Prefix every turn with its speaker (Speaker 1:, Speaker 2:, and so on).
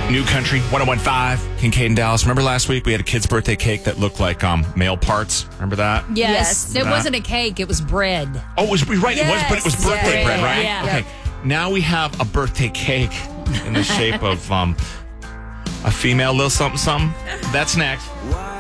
Speaker 1: New Country 101.5, Kincaid and Dallas. Remember last week we had a kid's birthday cake that looked like male parts? Remember that?
Speaker 2: Yes. It wasn't a cake, it was bread.
Speaker 1: Oh, it was right.
Speaker 2: Yes.
Speaker 1: It was, but it was birthday
Speaker 2: Yes.
Speaker 1: bread, right?
Speaker 2: Yeah.
Speaker 1: Okay. Now we have a birthday cake in the shape of a female little something something. That's next.